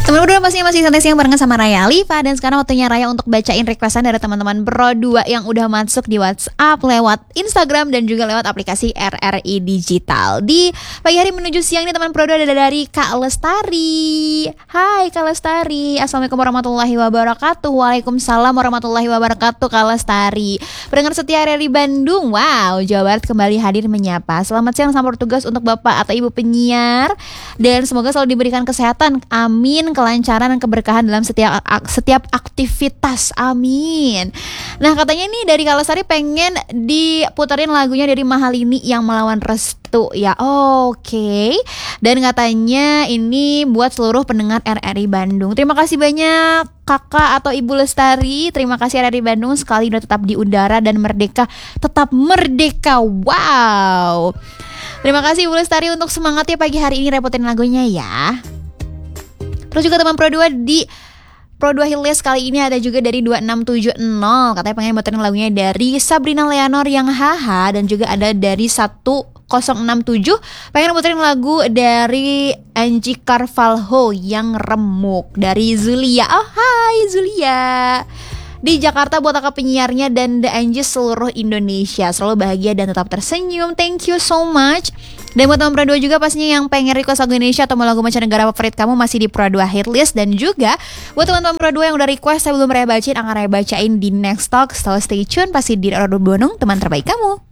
Teman-teman pastinya masih santai siang barengan sama Raya Alifa. Dan sekarang waktunya Raya untuk bacain requestan dari teman-teman Pro 2 yang udah masuk di WhatsApp, lewat Instagram, dan juga lewat aplikasi RRI Digital. Di pagi hari menuju siang ini teman Pro 2 ada dari Kak Lestari. Hai Kak Lestari, Assalamualaikum warahmatullahi wabarakatuh. Waalaikumsalam warahmatullahi wabarakatuh Kak Lestari. Pendengar setia RRI Bandung, wow, Jawa Barat kembali hadir menyapa. Selamat siang sama bertugas untuk Bapak atau Ibu penyiar. Dan semoga selalu diberikan kesehatan, amin, kelancaran dan keberkahan dalam setiap aktivitas, amin. Nah katanya nih dari Kak Lestari pengen diputerin lagunya dari Mahalini yang Melawan Restu ya. Oke. Dan katanya ini buat seluruh pendengar RRI Bandung. Terima kasih banyak Kakak atau Ibu Lestari. Terima kasih RRI Bandung sekali udah tetap di udara dan merdeka, tetap merdeka. Wow. Terima kasih Ibu Lestari untuk semangatnya pagi hari ini repotin lagunya ya. Terus juga teman Pro 2 di Pro 2 Hitlist kali ini ada juga dari 2670. Katanya pengen muterin lagunya dari Sabrina Leonor yang Haha. Dan juga ada dari 1067 pengen muterin lagu dari Angie Carvalho yang Remuk. Dari Zulia. Oh hai Zulia. Di Jakarta buat kakak penyiarnya dan The Angie seluruh Indonesia. Selalu bahagia dan tetap tersenyum. Thank you so much. Dan buat teman Pro 2 juga pastinya yang pengen request lagu Indonesia atau mau lagu mancanegara favorit kamu masih di Pro 2 Hitlist. Dan juga buat teman-teman Pro 2 yang udah request saya belum Raya bacain, akan Raya bacain di Next Talk. Stay tune pasti di Radio Bandung, teman terbaik kamu.